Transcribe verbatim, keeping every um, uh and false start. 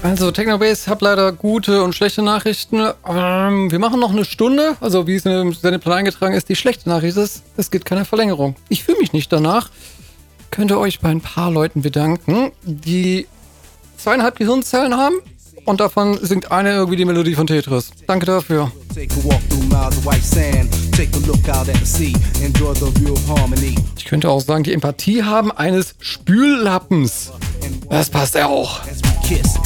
Also, Technobase, hab leider gute und schlechte Nachrichten. Ähm, wir machen noch eine Stunde. Also, wie es in dem Sendeplan eingetragen ist, die schlechte Nachricht ist, es gibt keine Verlängerung. Ich fühle mich nicht danach. Könnt ihr euch bei ein paar Leuten bedanken, die zweieinhalb Gehirnzellen haben und davon singt eine irgendwie die Melodie von Tetris. Danke dafür. Ich könnte auch sagen, die Empathie haben eines Spüllappens. Das passt ja auch.